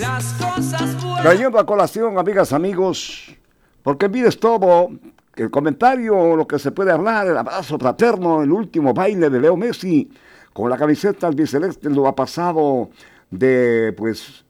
las cosas buenas. Trayendo a colación, amigas, amigos, porque mides todo, el comentario, lo que se puede hablar, el abrazo fraterno, el último baile de Leo Messi con la camiseta albiceleste lo ha pasado de, pues,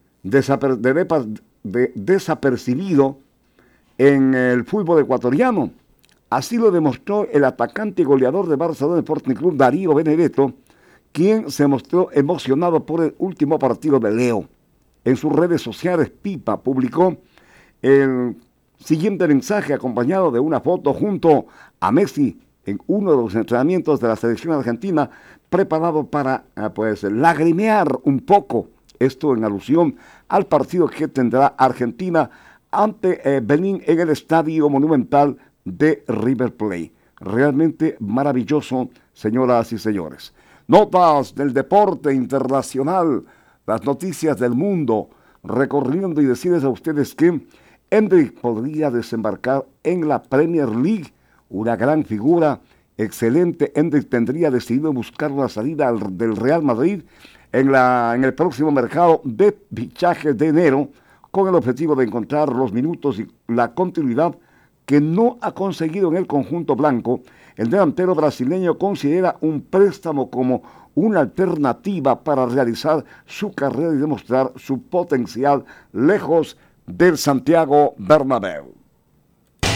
desapercibido en el fútbol ecuatoriano. Así lo demostró el atacante y goleador de Barcelona Sporting Club, Darío Benedetto, quien se mostró emocionado por el último partido de Leo. En sus redes sociales, Pipa publicó el siguiente mensaje acompañado de una foto junto a Messi en uno de los entrenamientos de la selección argentina, preparado para pues lagrimear un poco. Esto en alusión al partido que tendrá Argentina ante Benín en el Estadio Monumental de River Plate. Realmente maravilloso, señoras y señores. Notas del deporte internacional, las noticias del mundo, recorriendo y decirles a ustedes que Endrick podría desembarcar en la Premier League, una gran figura, excelente. Endrick tendría decidido buscar una salida del Real Madrid en el próximo mercado de fichajes de enero, con el objetivo de encontrar los minutos y la continuidad que no ha conseguido en el conjunto blanco. El delantero brasileño considera un préstamo como una alternativa para realizar su carrera y demostrar su potencial lejos del Santiago Bernabéu.